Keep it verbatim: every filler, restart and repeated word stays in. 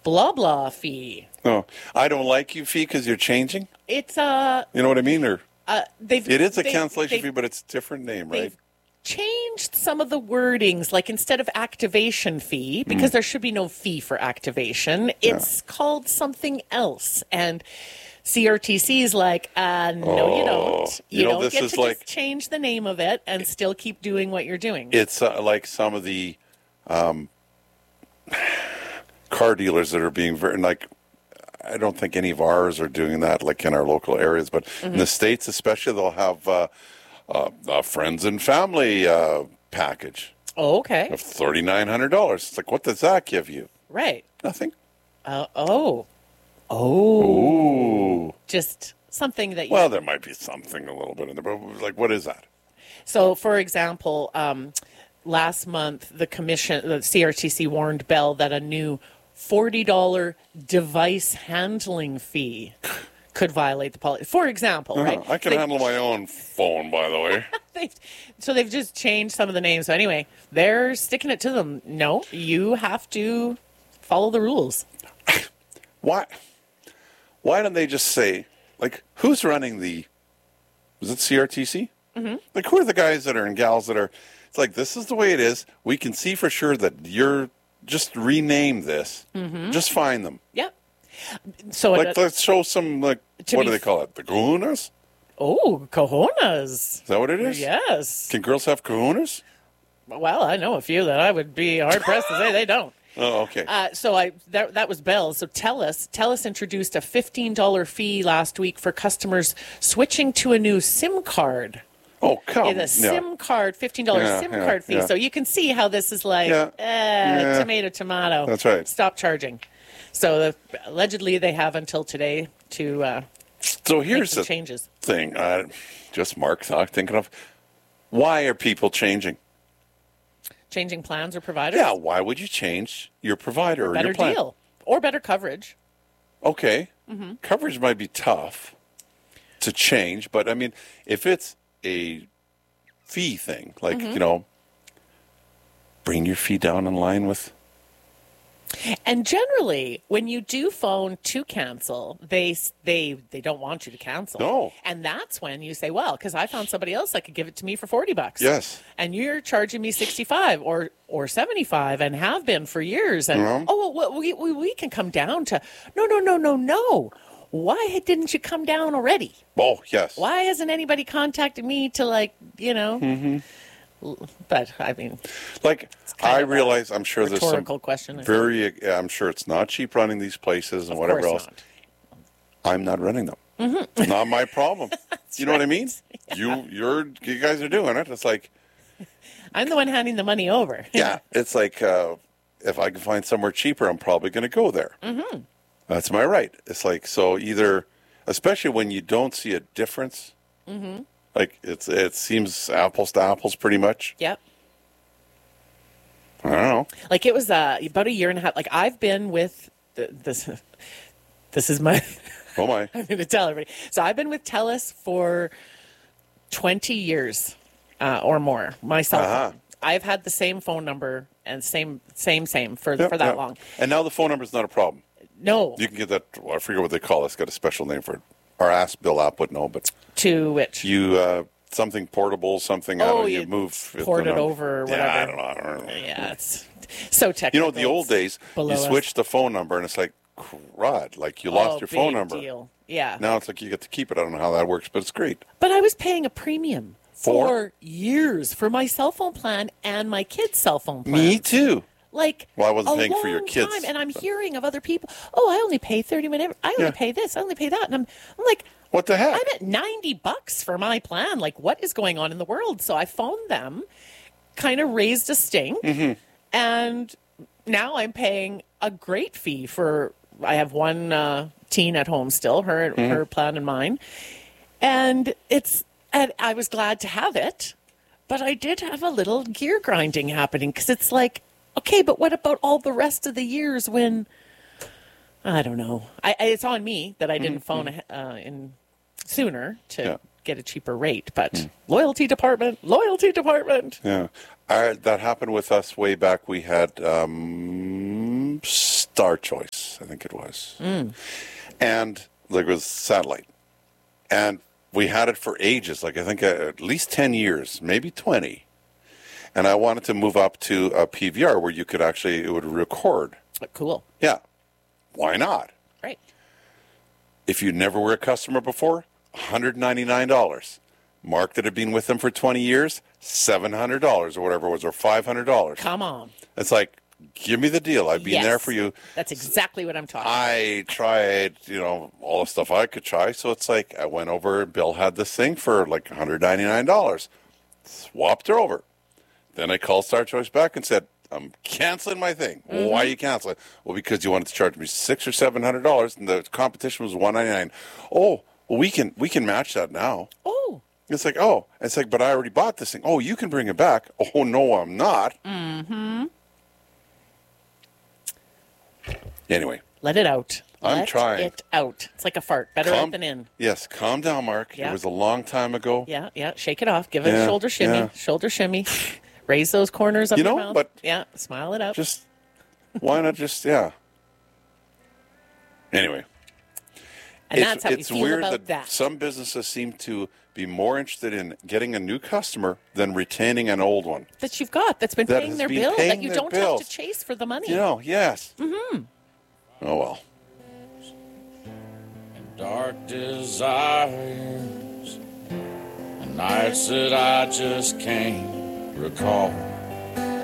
blah blah fee. Oh, I don't like you fee because you're changing? It's a... You know what I mean? Or Uh, they've, it is a they've, cancellation they've, fee, but it's a different name, right? They've changed some of the wordings, like instead of activation fee, because mm. there should be no fee for activation, it's yeah. called something else. And C R T C is like, uh, no, oh, you don't. You, you know, don't this get is to like, just change the name of it and still keep doing what you're doing. It's uh, like some of the um, car dealers that are being very, like, I don't think any of ours are doing that, like in our local areas, but mm-hmm. in the States especially, they'll have uh, uh, a friends and family uh, package. Oh, okay. Of three thousand nine hundred dollars. It's like, what does that give you? Right. Nothing. Uh, oh. Oh. Ooh. Just something that you... Well, there might be something a little bit in there, but like, what is that? So, for example, um, last month, the commission, the C R T C warned Bell that a new forty dollars device handling fee could violate the policy. For example, uh-huh. right? I can they, handle my own phone, by the way. they've, so they've just changed some of the names. So anyway, they're sticking it to them. No, you have to follow the rules. Why? Why don't they just say, like, who's running the, is it C R T C? Mm-hmm. Like, who are the guys that are and gals that are, it's like, this is the way it is. We can see for sure that you're, just rename this. Mm-hmm. Just find them. Yep. So like, it, let's show some, like, what do they call it? The kahunas? Oh, kahunas. Is that what it is? Yes. Can girls have kahunas? Well, I know a few that I would be hard pressed to say they don't. Oh, okay. Uh, so I that that was Bell. So TELUS TELUS introduced a fifteen dollars fee last week for customers switching to a new SIM card. Oh, come on. A SIM yeah. card, fifteen dollars yeah, SIM yeah, card fee. Yeah. So you can see how this is like, yeah. eh, yeah. tomato, tomato. That's right. Stop charging. So the, allegedly they have until today to uh, so here's make the changes. thing. Uh, just Mark thought, thinking of, why are people changing? Changing plans or providers? Yeah, why would you change your provider or better your plan? deal or better coverage. Okay. Mm-hmm. Coverage might be tough to change, but I mean, if it's a fee thing, like, mm-hmm. you know, bring your fee down in line with. And generally, when you do phone to cancel, they they they don't want you to cancel. No. And that's when you say, well, because I found somebody else that could give it to me for forty bucks. Yes. And you're charging me sixty-five or or seventy-five and have been for years. And, mm-hmm. oh, well, we, we, we can come down to, no, no, no, no, no. Why didn't you come down already? Oh, yes. Why hasn't anybody contacted me to, like, you know? Mm-hmm. But, I mean. Like, I realize, I'm sure there's some rhetorical question. very, I'm sure it's not cheap running these places and of whatever else. Not. I'm not running them. Mm-hmm. Not my problem. You know right. what I mean? Yeah. You, you're, you guys are doing it. It's like. I'm the one handing the money over. Yeah. It's like, uh, if I can find somewhere cheaper, I'm probably going to go there. Mm-hmm. That's my right. It's like, so either, especially when you don't see a difference. Mm-hmm. Like, it's it seems apples to apples pretty much. Yep. I don't know. Like, it was uh, about a year and a half. Like, I've been with the, this. This is my. Oh, my. I'm going to tell everybody. So, I've been with TELUS for twenty years uh, or more. My cell phone. Uh-huh. I've had the same phone number and same, same, same for, yep, for that yep. long. And now the phone number is not a problem. No. You can get that. Well, I forget what they call it. It's got a special name for it. Our Ask Bill app would know, but. To which? You, uh, something portable, something, oh, I don't know, you, you move. Port it over or whatever. Yeah, I don't know. I don't know. Yeah, it's so technical. You know, the old days, you switched the phone number and it's like, crud, like you lost oh, your phone big number. Deal. Yeah. Now it's like you get to keep it. I don't know how that works, but it's great. But I was paying a premium for, for years for my cell phone plan and my kids' cell phone plan. Me too. Like, well, I wasn't a paying long for your kids. Time, and I'm hearing of other people, oh, I only pay thirty minutes. I only yeah. pay this. I only pay that. And I'm, I'm like, what the heck? I'm at ninety bucks for my plan. Like, what is going on in the world? So I phoned them, kind of raised a stink, mm-hmm. and now I'm paying a great fee for, I have one uh, teen at home still, her, mm-hmm. her plan and mine. And it's, and I was glad to have it, but I did have a little gear grinding happening because it's like, okay, but what about all the rest of the years when, I don't know. I, I, it's on me that I didn't phone mm-hmm. uh, in sooner to yeah. get a cheaper rate. But mm. loyalty department, loyalty department. Yeah. Our, that happened with us way back. We had um, Star Choice, I think it was. Mm. And like, it was satellite. And we had it for ages, like I think at least ten years, maybe twenty. And I wanted to move up to a P V R where you could actually, it would record. Cool. Yeah. Why not? Right. If you never were a customer before, one hundred ninety-nine dollars. Mark that had been with them for twenty years, seven hundred dollars or whatever it was, or five hundred dollars. Come on. It's like, give me the deal. I've been Yes. there for you. That's exactly what I'm talking about. I tried, you know, all the stuff I could try. So it's like, I went over, Bill had this thing for like one hundred ninety-nine dollars. Swapped her over. Then I called Star Choice back and said, I'm canceling my thing. Mm-hmm. Why are you canceling? Well, because you wanted to charge me six or seven hundred dollars, and the competition was one ninety-nine. Oh, well, we can we can match that now. Oh, it's like, oh, it's like, but I already bought this thing. Oh, you can bring it back. Oh no, I'm not. Mm-hmm. Anyway, let it out. I'm let trying. it out. It's like a fart. Better calm, out than in. Yes, calm down, Mark. Yeah. It was a long time ago. Yeah, yeah. Shake it off. Give it yeah, a shoulder shimmy. Yeah. Shoulder shimmy. Raise those corners of you know, your mouth. But yeah, smile it up. Just why not? Just yeah. Anyway, and it's, that's how it's we feel weird about that, that. Some businesses seem to be more interested in getting a new customer than retaining an old one that you've got that's been that paying has their been bill paying that you their don't bills. have to chase for the money. You know, yes. Mm-hmm. Oh well. Dark desires and nights that I just can't recall.